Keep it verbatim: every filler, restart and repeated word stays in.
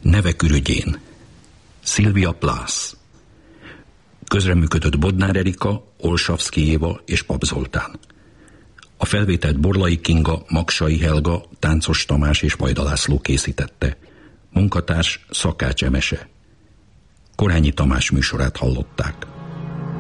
Nevek ürügyén. Szilvia Plász. Közreműködött Bodnár Erika, Olsavszky Éva és Pap Zoltán. A felvételt Borlai Kinga, Magsai Helga, Táncos Tamás és Vajda László készítette. Munkatárs Szakács Emese. Korányi Tamás műsorát hallották.